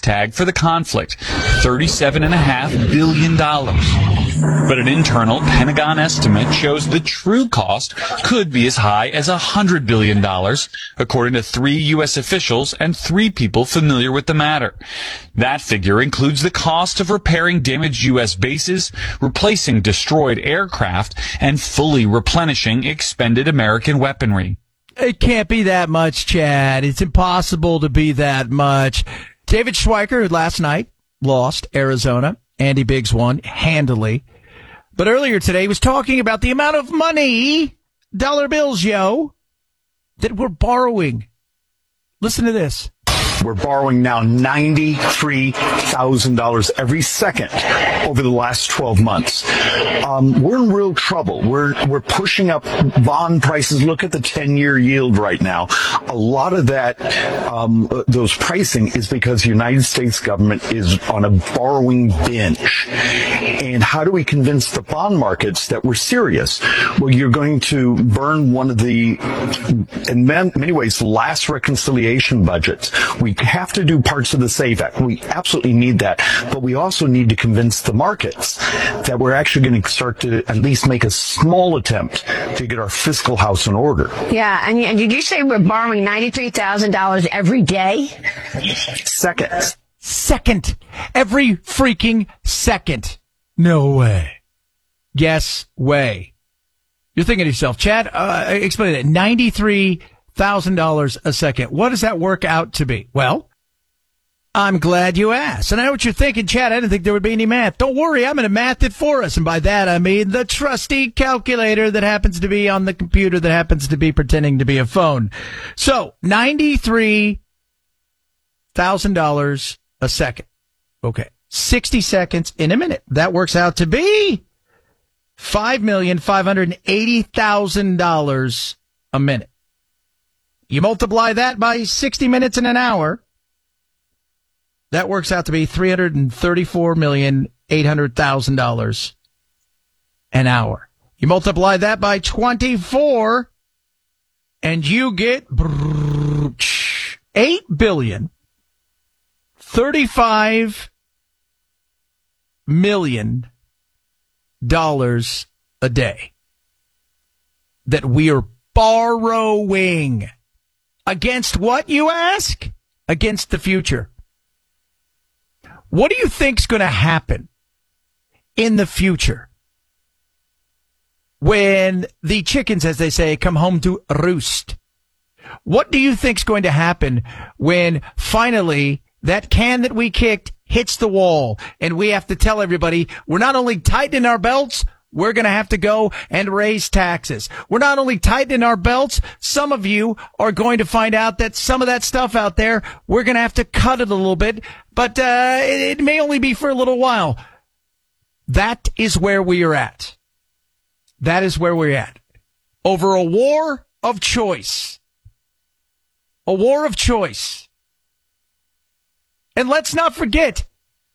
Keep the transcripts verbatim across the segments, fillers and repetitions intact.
tag for the conflict, thirty-seven point five billion dollars. But an internal Pentagon estimate shows the true cost could be as high as one hundred billion dollars, according to three U S officials and three people familiar with the matter. That figure includes the cost of repairing damaged U S bases, replacing destroyed aircraft, and fully replenishing expended American weaponry. It can't be that much, Chad. It's impossible to be that much. David Schweiker, who last night lost Arizona. Andy Biggs won handily. But earlier today, he was talking about the amount of money, dollar bills, yo, that we're borrowing. Listen to this. We're borrowing now ninety-three thousand dollars every second over the last twelve months. Um, we're in real trouble. We're we're pushing up bond prices. Look at the ten-year yield right now. A lot of that, um, those pricing is because the United States government is on a borrowing binge. And how do we convince the bond markets that we're serious? Well, you're going to burn one of the, in many ways, last reconciliation budgets. We have to do parts of the SAVE Act. We absolutely need that. But we also need to convince the markets that we're actually going to start to at least make a small attempt to get our fiscal house in order. Yeah, and, and did you say we're borrowing ninety-three thousand dollars every day? Second. Second. Every freaking second. No way. Yes way. You're thinking to yourself, Chad, uh, explain it. ninety-three thousand dollars a second. What does that work out to be? Well, I'm glad you asked. And I know what you're thinking, Chad. I didn't think there would be any math. Don't worry, I'm going to math it for us. And by that, I mean the trusty calculator that happens to be on the computer that happens to be pretending to be a phone. So, ninety-three thousand dollars a second. Okay. sixty seconds in a minute. That works out to be five million five hundred eighty thousand dollars a minute. You multiply that by sixty minutes in an hour, that works out to be three hundred thirty-four million eight hundred thousand dollars an hour. You multiply that by twenty-four, and you get eight billion thirty-five million dollars a day that we are borrowing. Against what, you ask? Against the future. What do you think's going to happen in the future when the chickens, as they say, come home to roost? What do you think's going to happen when finally that can that we kicked hits the wall and we have to tell everybody we're not only tightening our belts, we're going to have to go and raise taxes. We're not only tightening our belts, some of you are going to find out that some of that stuff out there, we're going to have to cut it a little bit, but uh, it, it may only be for a little while. That is where we are at. That is where we're at. Over a war of choice. A war of choice. And let's not forget,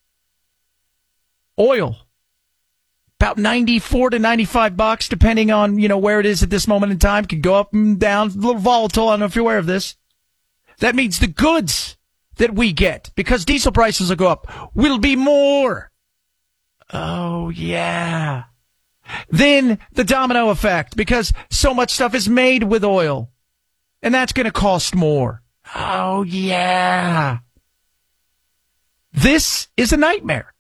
oil. About ninety-four to ninety-five bucks, depending on, you know, where it is at this moment in time. Could go up and down, a little volatile. I don't know if you're aware of this. That means the goods that we get, because diesel prices will go up, will be more. Oh, yeah. Then the domino effect, because so much stuff is made with oil, and that's going to cost more. Oh, yeah. This is a nightmare.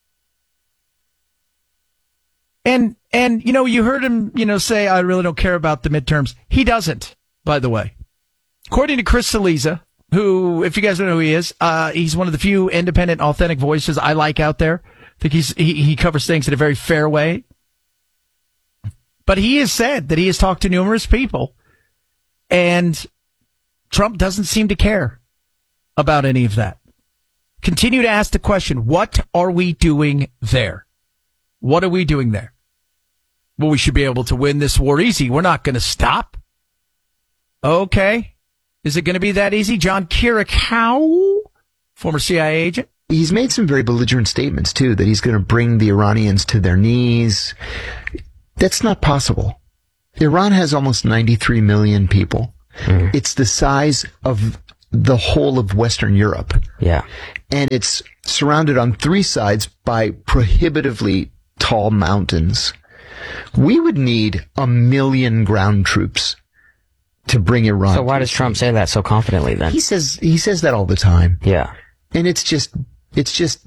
And, and, you know, you heard him, you know, say, I really don't care about the midterms. He doesn't, by the way. According to Chris Cillizza, who, if you guys don't know who he is, uh, he's one of the few independent, authentic voices I like out there. I think he's, he, he covers things in a very fair way. But he has said that he has talked to numerous people, and Trump doesn't seem to care about any of that. Continue to ask the question, what are we doing there? What are we doing there? Well, we should be able to win this war easy. We're not going to stop. Okay. Is it going to be that easy? John Kirikow, former C I A agent. He's made some very belligerent statements, too, that he's going to bring the Iranians to their knees. That's not possible. Iran has almost ninety-three million people. Mm. It's the size of the whole of Western Europe. Yeah. And it's surrounded on three sides by prohibitively tall mountains. We would need a million ground troops to bring Iran. So why does Trump say that so confidently then? He says, he says that all the time. Yeah. And it's just, it's just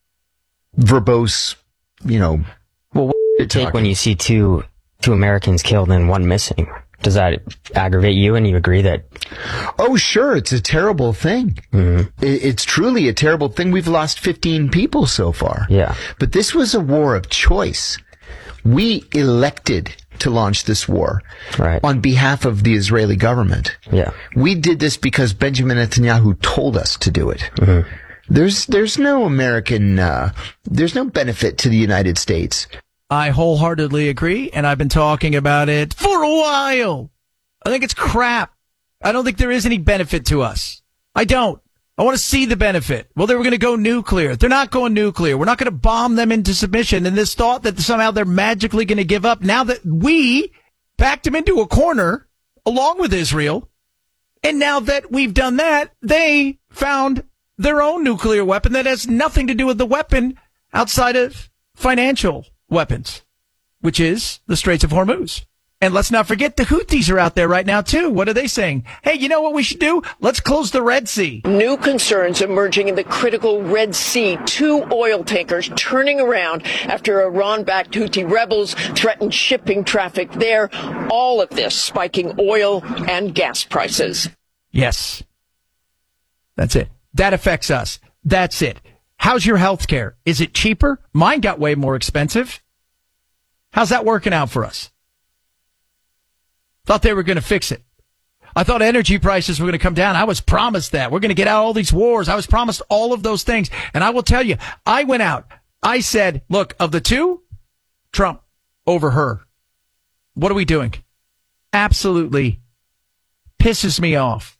verbose, you know. Well, what does it take when you see two, two Americans killed and one missing? Does that aggravate you and you agree that? Oh, sure. It's a terrible thing. Mm-hmm. It, it's truly a terrible thing. We've lost fifteen people so far. Yeah. But this was a war of choice. We elected to launch this war right. on behalf of the Israeli government. Yeah. We did this because Benjamin Netanyahu told us to do it. Mm-hmm. There's, there's no American, uh, there's no benefit to the United States. I wholeheartedly agree, and I've been talking about it for a while. I think it's crap. I don't think there is any benefit to us. I don't. I want to see the benefit. Well, they were going to go nuclear. They're not going nuclear. We're not going to bomb them into submission. And this thought that somehow they're magically going to give up now that we backed them into a corner along with Israel. And now that we've done that, they found their own nuclear weapon that has nothing to do with the weapon outside of financial weapons, which is the Straits of Hormuz. And let's not forget the Houthis are out there right now, too. What are they saying? Hey, you know what we should do? Let's close the Red Sea. New concerns emerging in the critical Red Sea. Two oil tankers turning around after Iran-backed Houthi rebels threatened shipping traffic there. All of this spiking oil and gas prices. Yes. That's it. That affects us. That's it. How's your health care? Is it cheaper? Mine got way more expensive. How's that working out for us? Thought they were going to fix it. I thought energy prices were going to come down. I was promised that. We're going to get out all these wars. I was promised all of those things. And I will tell you, I went out. I said, look, of the two, Trump over her. What are we doing? Absolutely pisses me off.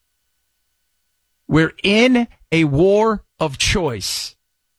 We're in a war of choice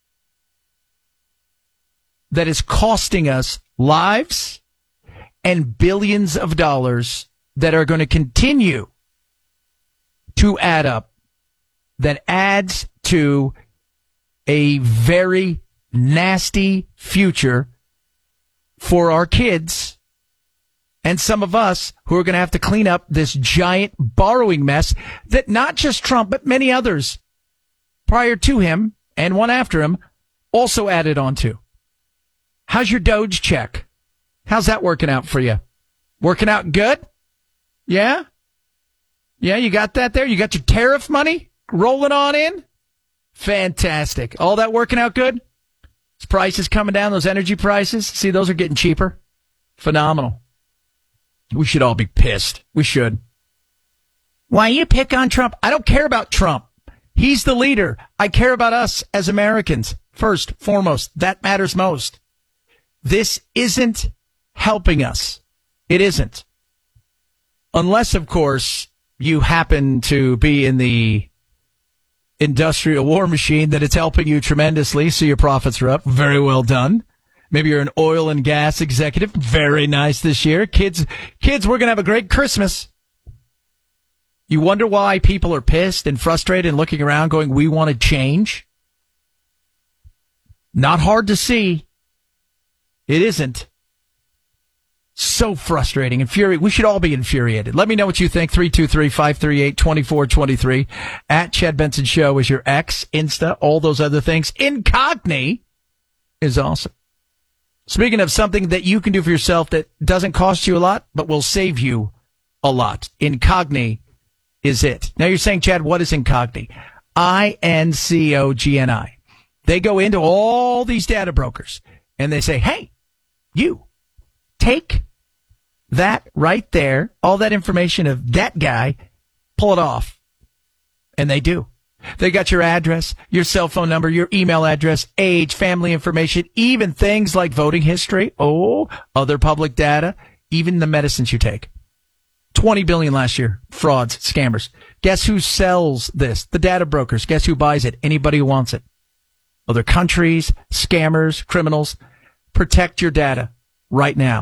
that is costing us lives and billions of dollars that are going to continue to add up, that adds to a very nasty future for our kids and some of us who are going to have to clean up this giant borrowing mess that not just Trump, but many others prior to him and one after him also added on to. How's your Doge check? How's that working out for you? Working out good? Yeah? Yeah, you got that there? You got your tariff money rolling on in? Fantastic. All that working out good? Those prices coming down, those energy prices, see, those are getting cheaper. Phenomenal. We should all be pissed. We should. Why you pick on Trump? I don't care about Trump. He's the leader. I care about us as Americans. First, foremost, that matters most. This isn't helping us. It isn't. Unless, of course, you happen to be in the industrial war machine that it's helping you tremendously, so your profits are up. Very well done. Maybe you're an oil and gas executive. Very nice this year. Kids, kids, we're going to have a great Christmas. You wonder why people are pissed and frustrated and looking around going, we want to change? Not hard to see. It isn't. So frustrating, infuriating. We should all be infuriated. Let me know what you think. three two three, five three eight, two four two three. At Chad Benson Show is your X, Insta, all those other things. Incogni is awesome. Speaking of something that you can do for yourself that doesn't cost you a lot, but will save you a lot. Incogni is it. Now you're saying, Chad, what is Incogni? I N C O G N I. They go into all these data brokers and they say, hey, you take that right there, all that information of that guy, pull it off. And they do. They got your address, your cell phone number, your email address, age, family information, even things like voting history. Oh, other public data, even the medicines you take. twenty billion last year. Frauds, scammers. Guess who sells this? The data brokers. Guess who buys it? Anybody who wants it. Other countries, scammers, criminals. Protect your data right now.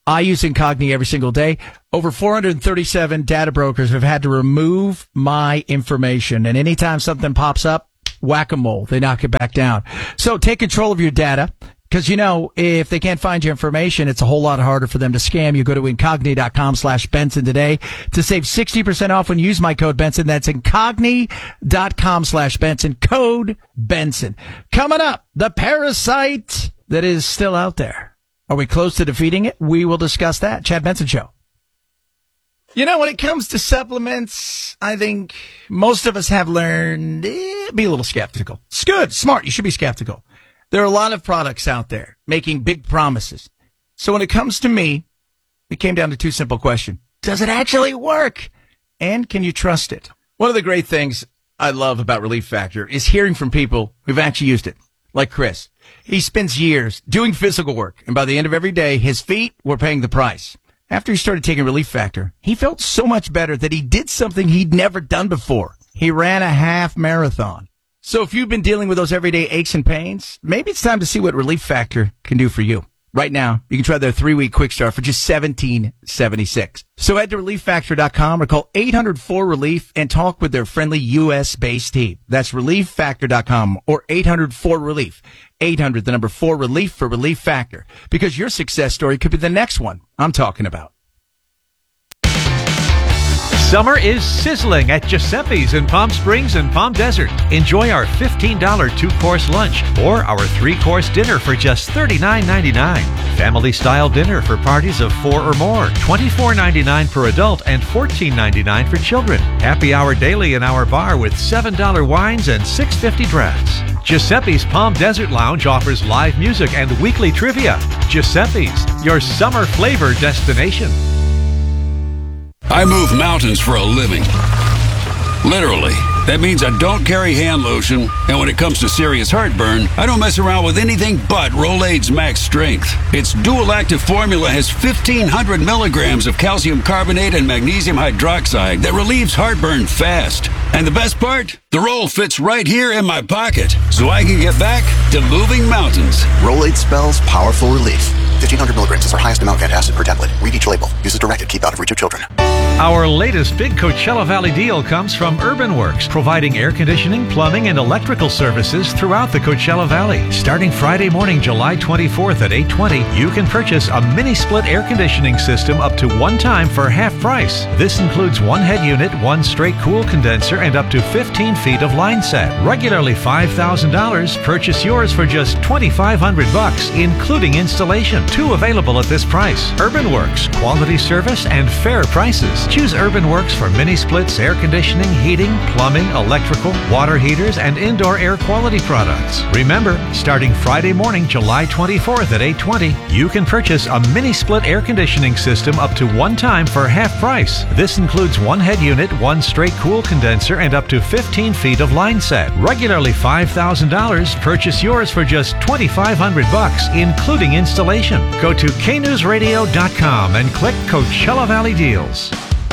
I use Incogni every single day. Over four hundred thirty-seven data brokers have had to remove my information. And anytime something pops up, whack-a-mole, they knock it back down. So take control of your data. Because, you know, if they can't find your information, it's a whole lot harder for them to scam you. Go to Incogni.com slash Benson today to save sixty percent off when you use my code Benson. That's Incogni.com slash Benson. Code Benson. Coming up, the parasite that is still out there. Are we close to defeating it? We will discuss that. Chad Benson Show. You know, when it comes to supplements, I think most of us have learned, eh, be a little skeptical. It's good, smart. You should be skeptical. There are a lot of products out there making big promises. So when it comes to me, it came down to two simple questions. Does it actually work? And can you trust it? One of the great things I love about Relief Factor is hearing from people who've actually used it, like Chris. He spends years doing physical work, and by the end of every day, his feet were paying the price. After he started taking Relief Factor, he felt so much better that he did something he'd never done before. He ran a half marathon. So if you've been dealing with those everyday aches and pains, maybe it's time to see what Relief Factor can do for you. Right now, you can try their three-week quick start for just seventeen seventy-six. So head to relief factor dot com or call eight hundred four relief and talk with their friendly U S-based team. That's relief factor dot com or eight hundred four relief. eight hundred, the number four, relief for Relief Factor. Because your success story could be the next one I'm talking about. Summer is sizzling at Giuseppe's in Palm Springs and Palm Desert. Enjoy our fifteen dollars two-course lunch or our three-course dinner for just thirty-nine ninety-nine. Family-style dinner for parties of four or more, twenty-four ninety-nine per adult and fourteen ninety-nine for children. Happy hour daily in our bar with seven dollars wines and six fifty drafts. Giuseppe's Palm Desert Lounge offers live music and weekly trivia. Giuseppe's, your summer flavor destination. I move mountains for a living. Literally. That means I don't carry hand lotion, and when it comes to serious heartburn, I don't mess around with anything but Rolaids Max Strength. Its dual-active formula has fifteen hundred milligrams of calcium carbonate and magnesium hydroxide that relieves heartburn fast. And the best part? The roll fits right here in my pocket, so I can get back to moving mountains. Rolaids spells powerful relief. fifteen hundred milligrams is our highest amount of antacid per tablet. Read each label. Use as directed. Keep out of reach of children. Our latest big Coachella Valley deal comes from Urban Works, providing air conditioning, plumbing, and electrical services throughout the Coachella Valley. Starting Friday morning, July twenty-fourth at eight twenty, you can purchase a mini-split air conditioning system up to one time for half price. This includes one head unit, one straight cool condenser, and up to fifteen feet of line set. Regularly five thousand dollars, purchase yours for just twenty-five hundred bucks, including installation. Two available at this price. Urban Works, quality service and fair prices. Choose Urban Works for mini splits, air conditioning, heating, plumbing, electrical, water heaters, and indoor air quality products. Remember, starting Friday morning, July twenty-fourth at eight twenty, you can purchase a mini split air conditioning system up to one time for half price. This includes one head unit, one straight cool condenser, and up to fifteen feet of line set. Regularly five thousand dollars, purchase yours for just twenty-five hundred bucks, including installation. Go to K news radio dot com and click Coachella Valley Deals.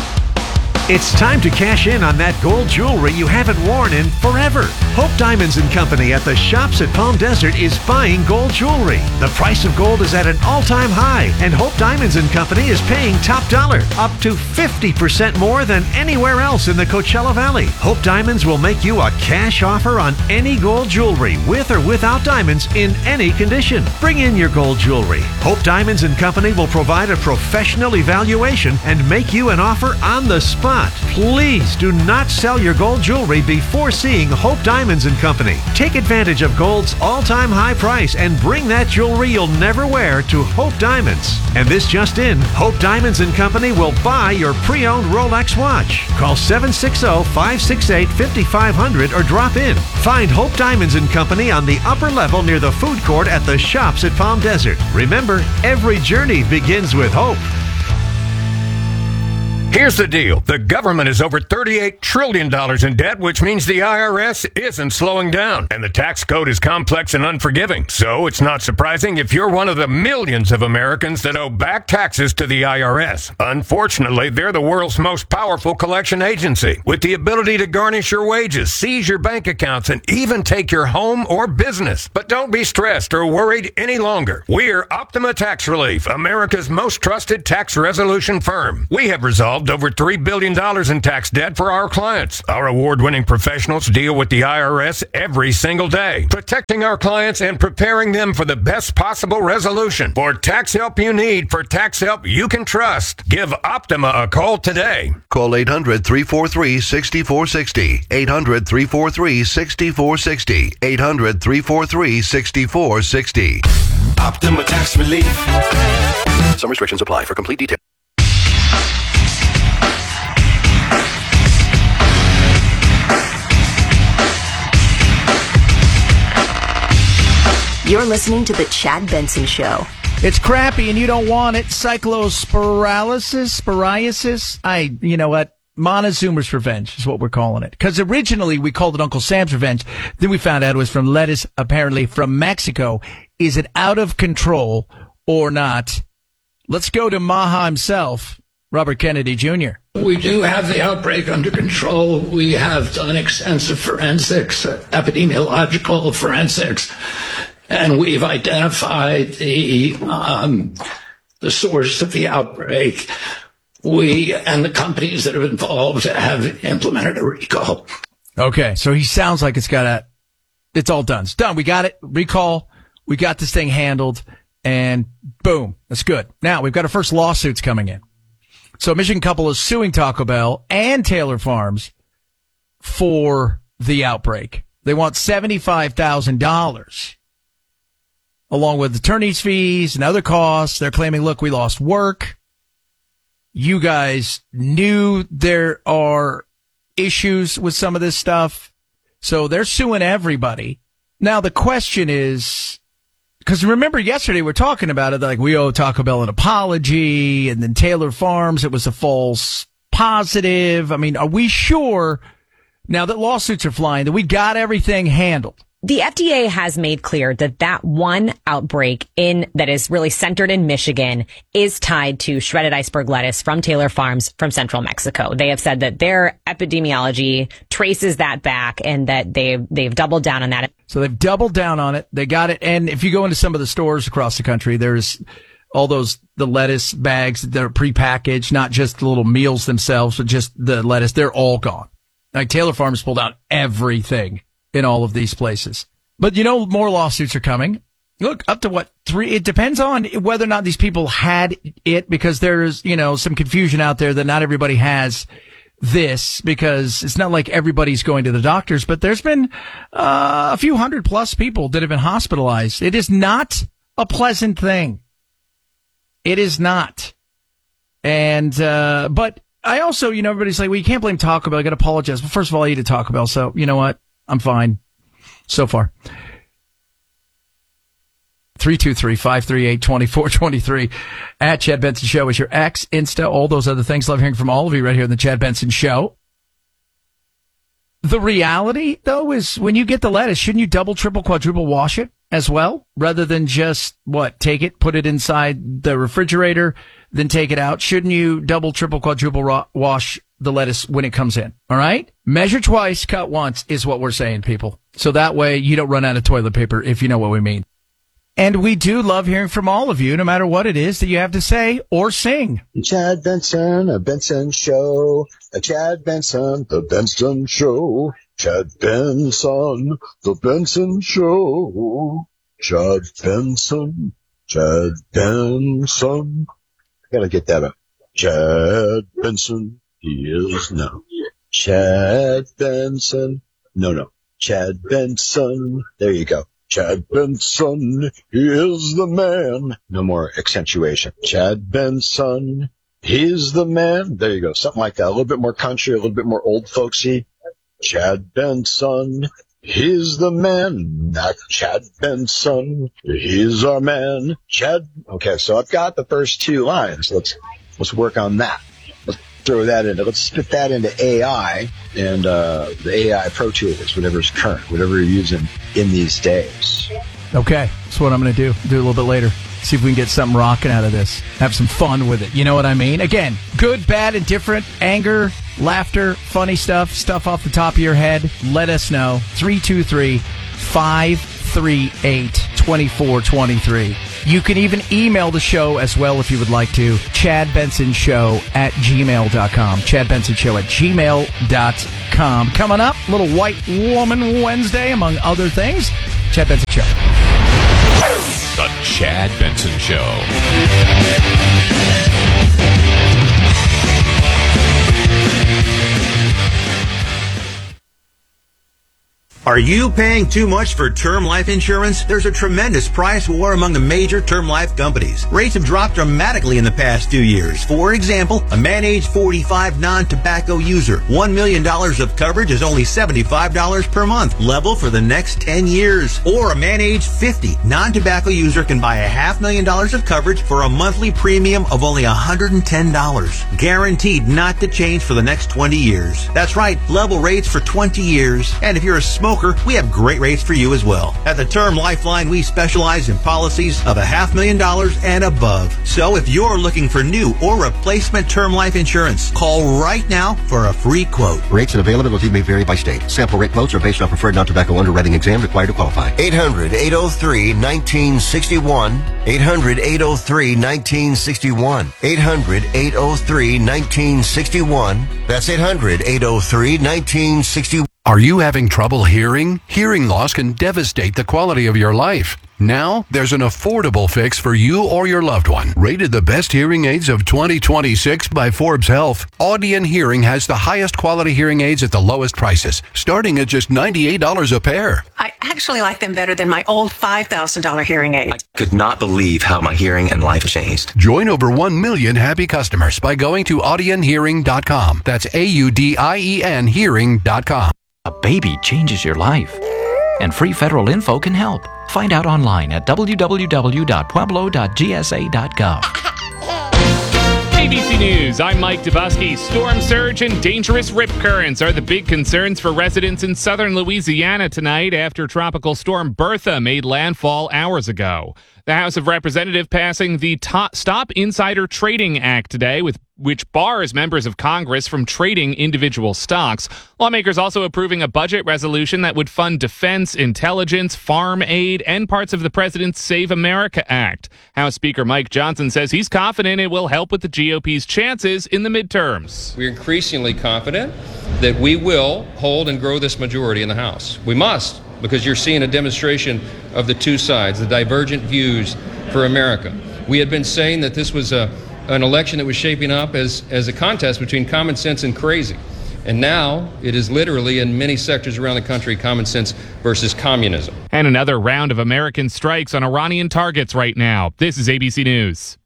It's time to cash in on that gold jewelry you haven't worn in forever. Hope Diamonds and Company at the Shops at Palm Desert is buying gold jewelry. The price of gold is at an all-time high, and Hope Diamonds and Company is paying top dollar, up to fifty percent more than anywhere else in the Coachella Valley. Hope Diamonds will make you a cash offer on any gold jewelry, with or without diamonds, in any condition. Bring in your gold jewelry. Hope Diamonds and Company will provide a professional evaluation and make you an offer on the spot. Please do not sell your gold jewelry before seeing Hope Diamonds and Company. Take advantage of gold's all-time high price and bring that jewelry you'll never wear to Hope Diamonds. And this just in, Hope Diamonds and Company will buy your pre-owned Rolex watch. Call seven six zero, five six eight, five five zero zero or drop in. Find Hope Diamonds and Company on the upper level near the food court at the Shops at Palm Desert. Remember, every journey begins with hope. Here's the deal. The government is over thirty-eight trillion dollars in debt, which means the I R S isn't slowing down. And the tax code is complex and unforgiving. So it's not surprising if you're one of the millions of Americans that owe back taxes to the I R S. Unfortunately, they're the world's most powerful collection agency, with the ability to garnish your wages, seize your bank accounts, and even take your home or business. But don't be stressed or worried any longer. We're Optima Tax Relief, America's most trusted tax resolution firm. We have resolved over three billion dollars in tax debt for our clients. Our award-winning professionals deal with the I R S every single day, protecting our clients and preparing them for the best possible resolution. For tax help you need, for tax help you can trust, give Optima a call today. Call eight hundred, three four three, six four six zero. eight hundred, three four three, six four six zero. eight hundred, three four three, six four six zero. Optima Tax Relief. Some restrictions apply. For complete details. You're listening to The Chad Benson Show. It's crappy and you don't want it. Cyclospiralysis, psoriasis. I, you know what? Montezuma's Revenge is what we're calling it. Because originally we called it Uncle Sam's Revenge. Then we found out it was from lettuce, apparently from Mexico. Is it out of control or not? Let's go to Maha himself, Robert Kennedy Junior We do have the outbreak under control. We have done extensive forensics, uh, epidemiological forensics, and we've identified the um, the source of the outbreak. We and the companies that are involved have implemented a recall. Okay, so he sounds like it's got a, it's all done. It's done. We got it. Recall. We got this thing handled, and boom, that's good. Now we've got our first lawsuits coming in. So a Michigan couple is suing Taco Bell and Taylor Farms for the outbreak. They want seventy-five thousand dollars, along with attorney's fees and other costs. They're claiming, look, we lost work. You guys knew there are issues with some of this stuff. So they're suing everybody. Now the question is, because remember yesterday we were talking about it, like we owe Taco Bell an apology, and then Taylor Farms, it was a false positive. I mean, are we sure now that lawsuits are flying that we got everything handled? The F D A has made clear that that one outbreak in that is really centered in Michigan is tied to shredded iceberg lettuce from Taylor Farms from central Mexico. They have said that their epidemiology traces that back and that they've, they've doubled down on that. So they've doubled down on it. They got it. And if you go into some of the stores across the country, there's all those, the lettuce bags that are prepackaged, not just the little meals themselves, but just the lettuce. They're all gone. Like Taylor Farms pulled out everything in all of these places. But you know, more lawsuits are coming. Look, up to what, three? It depends on whether or not these people had it, because there's, you know, some confusion out there that not everybody has this, because it's not like everybody's going to the doctors, but there's been uh, a few hundred plus people that have been hospitalized. It is not a pleasant thing. It is not. And, uh, but I also, you know, everybody's like, well, you can't blame Taco Bell. I got to apologize. Well, first of all, I eat at Taco Bell. So you know what? I'm fine so far. three two three, five three eight, two four two three at Chad Benson Show is your X, Insta, all those other things. Love hearing from all of you right here on the Chad Benson Show. The reality, though, is when you get the lettuce, shouldn't you double, triple, quadruple wash it as well? Rather than just, what, take it, put it inside the refrigerator, then take it out? Shouldn't you double, triple, quadruple raw, wash the lettuce when it comes in? All right? Measure twice, cut once is what we're saying, people. So that way you don't run out of toilet paper, if you know what we mean. And we do love hearing from all of you, no matter what it is that you have to say or sing. Chad Benson, a Benson Show. A Chad Benson, the Benson Show. Chad Benson, the Benson Show. Chad Benson, Chad Benson. I gotta get that up. Chad Benson, he is now. Chad Benson. No, no. Chad Benson. There you go. Chad Benson is the man. No more accentuation. Chad Benson, he's the man. There you go. Something like that. A little bit more country, a little bit more old folksy. Chad Benson, he's the man. Not Chad Benson, he's our man. Chad. Okay, so I've got the first two lines. Let's let's work on that. throw that into, let's spit that into A I and uh, the A I Pro Tools, whatever's current, whatever you're using in these days. Okay, that's what I'm going to do. Do it a little bit later. See if we can get something rocking out of this. Have some fun with it. You know what I mean? Again, good, bad, and different. Anger, laughter, funny stuff, stuff off the top of your head. Let us know. three two three, five three eight, two four two three. You can even email the show as well if you would like to. Chad Benson Show at gmail dot com. Chad Benson Show at gmail dot com. Coming up, little White Woman Wednesday, among other things. Chad Benson Show. The Chad Benson Show. Are you paying too much for term life insurance? There's a tremendous price war among the major term life companies. Rates have dropped dramatically in the past few years. For example, a man age forty-five non-tobacco user, one million dollars of coverage is only seventy-five dollars per month, level for the next ten years. Or a man age fifty non-tobacco user can buy a half million dollars of coverage for a monthly premium of only one hundred ten dollars. Guaranteed not to change for the next twenty years. That's right, level rates for twenty years. And if you're a smoker, we have great rates for you as well. At the Term Lifeline, we specialize in policies of a half million dollars and above. So if you're looking for new or replacement term life insurance, call right now for a free quote. Rates and availability may vary by state. Sample rate quotes are based on preferred non-tobacco underwriting exam required to qualify. eight hundred, eight oh three, nineteen sixty-one. eight hundred, eight oh three, nineteen sixty-one. eight hundred, eight oh three, nineteen sixty-one. That's eight hundred, eight oh three, nineteen sixty-one. Are you having trouble hearing? Hearing loss can devastate the quality of your life. Now, there's an affordable fix for you or your loved one. Rated the best hearing aids of twenty twenty-six by Forbes Health, Audion Hearing has the highest quality hearing aids at the lowest prices, starting at just ninety-eight dollars a pair. I actually like them better than my old five thousand dollars hearing aid. I could not believe how my hearing and life changed. Join over one million happy customers by going to audion hearing dot com. That's A U D I E N hearing dot com. A baby changes your life, and free federal info can help. Find out online at w w w dot pueblo dot g s a dot gov. A B C News, I'm Mike Dubusky. Storm surge and dangerous rip currents are the big concerns for residents in southern Louisiana tonight after Tropical Storm Bertha made landfall hours ago. The House of Representatives passing the Top Stop Insider Trading Act today, with which bars members of Congress from trading individual stocks. Lawmakers also approving a budget resolution that would fund defense, intelligence, farm aid, and parts of the president's Save America Act. House Speaker Mike Johnson says he's confident it will help with the G O P's chances in the midterms. We're increasingly confident that we will hold and grow this majority in the House. We must, because you're seeing a demonstration of the two sides, the divergent views for America. We had been saying that this was a an election that was shaping up as, as a contest between common sense and crazy. And now it is literally, in many sectors around the country, common sense versus communism. And another round of American strikes on Iranian targets right now. This is A B C News.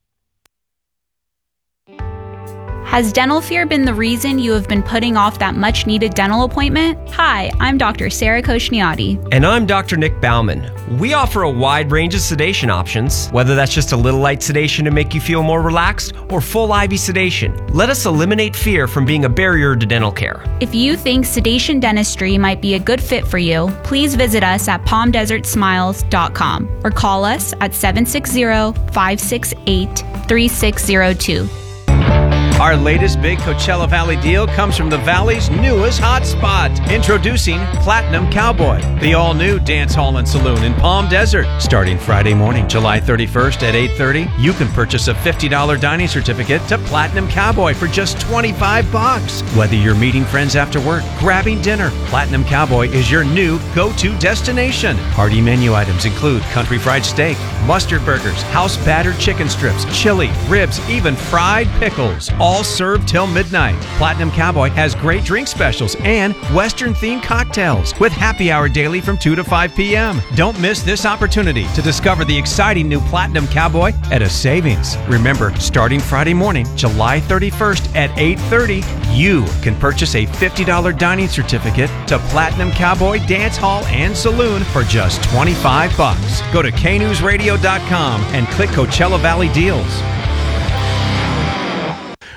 Has dental fear been the reason you have been putting off that much-needed dental appointment? Hi, I'm Doctor Sarah Koshniati. And I'm Doctor Nick Bauman. We offer a wide range of sedation options, whether that's just a little light sedation to make you feel more relaxed or full I V sedation. Let us eliminate fear from being a barrier to dental care. If you think sedation dentistry might be a good fit for you, please visit us at palm desert smiles dot com or call us at seven six zero, five six eight, three six zero two. Our latest big Coachella Valley deal comes from the Valley's newest hotspot. Introducing Platinum Cowboy, the all-new dance hall and saloon in Palm Desert. Starting Friday morning, July thirty-first at eight thirty, you can purchase a fifty dollars dining certificate to Platinum Cowboy for just twenty-five bucks. Whether you're meeting friends after work, grabbing dinner, Platinum Cowboy is your new go-to destination. Hearty menu items include country fried steak, mustard burgers, house battered chicken strips, chili, ribs, even fried pickles. All served till midnight. Platinum Cowboy has great drink specials and Western-themed cocktails with happy hour daily from two to five p.m. Don't miss this opportunity to discover the exciting new Platinum Cowboy at a savings. Remember, starting Friday morning, July thirty-first at eight thirty, you can purchase a fifty dollars dining certificate to Platinum Cowboy Dance Hall and Saloon for just twenty-five bucks. Go to k news radio dot com and click Coachella Valley Deals.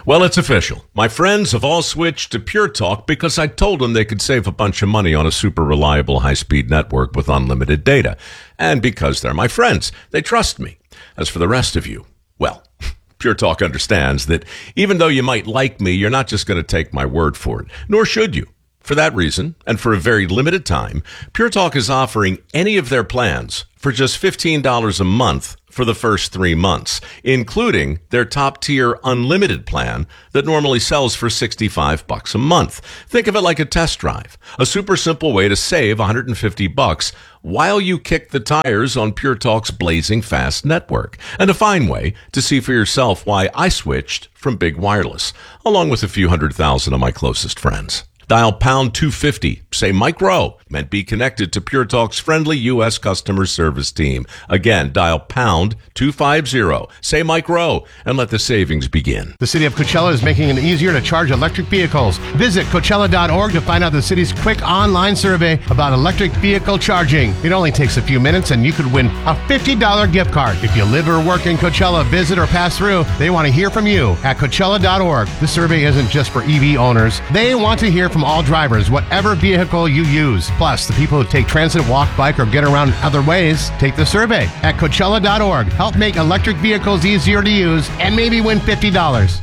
Well, it's official. My friends have all switched to Pure Talk because I told them they could save a bunch of money on a super reliable high-speed network with unlimited data. And because they're my friends, they trust me. As for the rest of you, well, Pure Talk understands that even though you might like me, you're not just going to take my word for it, nor should you. For that reason, and for a very limited time, Pure Talk is offering any of their plans for just fifteen dollars a month for the first three months, including their top-tier unlimited plan that normally sells for sixty-five bucks a month. Think of it like a test drive, a super simple way to save one hundred fifty bucks while you kick the tires on Pure Talk's blazing fast network, and a fine way to see for yourself why I switched from big wireless, along with a few hundred thousand of my closest friends. Dial pound two fifty, say Mike Rowe, and be connected to Pure Talk's friendly U S customer service team. Again, dial pound two fifty, say Mike Rowe, and let the savings begin. The City of Coachella is making it easier to charge electric vehicles. Visit Coachella dot org to find out the city's quick online survey about electric vehicle charging. It only takes a few minutes and you could win a fifty dollars gift card. If you live or work in Coachella, visit or pass through, they want to hear from you at Coachella dot org. The survey isn't just for E V owners. They want to hear from all drivers, whatever vehicle you use. Plus, the people who take transit, walk, bike, or get around other ways, take the survey at Coachella dot org. Help make electric vehicles easier to use and maybe win fifty dollars.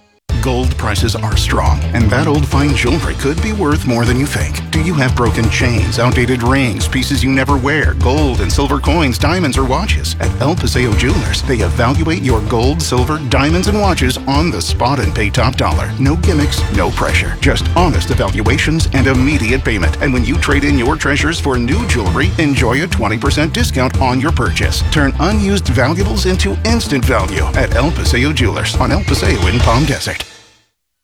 Gold prices are strong, and that old fine jewelry could be worth more than you think. Do you have broken chains, outdated rings, pieces you never wear, gold and silver coins, diamonds, or watches? At El Paseo Jewelers, they evaluate your gold, silver, diamonds, and watches on the spot and pay top dollar. No gimmicks, no pressure. Just honest evaluations and immediate payment. And when you trade in your treasures for new jewelry, enjoy a twenty percent discount on your purchase. Turn unused valuables into instant value at El Paseo Jewelers on El Paseo in Palm Desert.